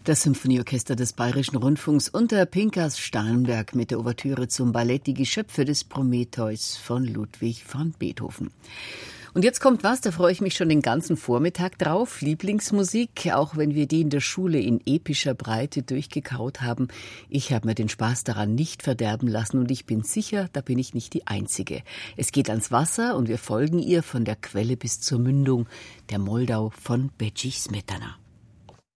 Das Symphonieorchester des Bayerischen Rundfunks unter Pinkas Stahlenberg mit der Ouvertüre zum Ballett Die Geschöpfe des Prometheus von Ludwig van Beethoven. Und jetzt kommt was, da freue ich mich schon den ganzen Vormittag drauf. Lieblingsmusik, auch wenn wir die in der Schule in epischer Breite durchgekaut haben. Ich habe mir den Spaß daran nicht verderben lassen und ich bin sicher, da bin ich nicht die Einzige. Es geht ans Wasser und wir folgen ihr von der Quelle bis zur Mündung, der Moldau von Bedřich Smetana.